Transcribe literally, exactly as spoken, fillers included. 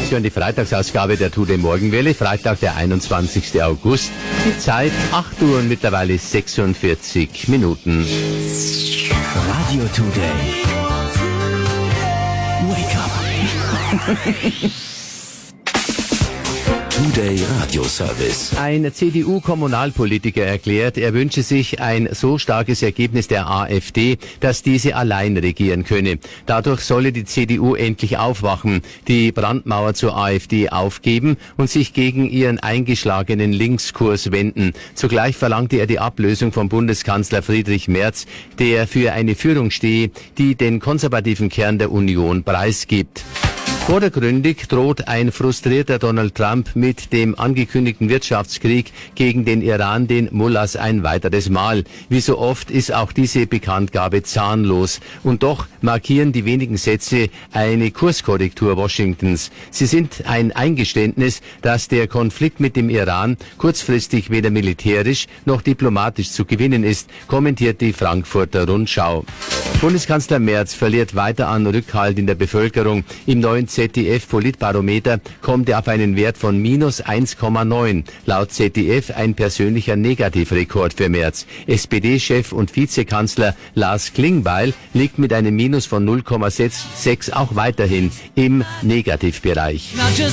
Sie hören die Freitagsausgabe der Today Morgenwelle, Freitag, der einundzwanzigster August. Die Zeit acht Uhr und mittlerweile sechsundvierzig Minuten. Radio Today. Wake up. Today Radio Service. Ein C D U-Kommunalpolitiker erklärt, er wünsche sich ein so starkes Ergebnis der AfD, dass diese allein regieren könne. Dadurch solle die C D U endlich aufwachen, die Brandmauer zur AfD aufgeben und sich gegen ihren eingeschlagenen Linkskurs wenden. Zugleich verlangte er die Ablösung von Bundeskanzler Friedrich Merz, der für eine Führung stehe, die den konservativen Kern der Union preisgibt. Vordergründig droht ein frustrierter Donald Trump mit dem angekündigten Wirtschaftskrieg gegen den Iran den Mullahs ein weiteres Mal. Wie so oft ist auch diese Bekanntgabe zahnlos. Und doch markieren die wenigen Sätze eine Kurskorrektur Washingtons. Sie sind ein Eingeständnis, dass der Konflikt mit dem Iran kurzfristig weder militärisch noch diplomatisch zu gewinnen ist, kommentiert die Frankfurter Rundschau. Bundeskanzler Merz verliert weiter an Rückhalt in der Bevölkerung. Im neuen Z D F-Politbarometer kommt er auf einen Wert von minus eins Komma neun. Laut Z D F ein persönlicher Negativrekord für Merz. S P D-Chef und Vizekanzler Lars Klingbeil liegt mit einem Minus von null Komma sechs auch weiterhin im Negativbereich.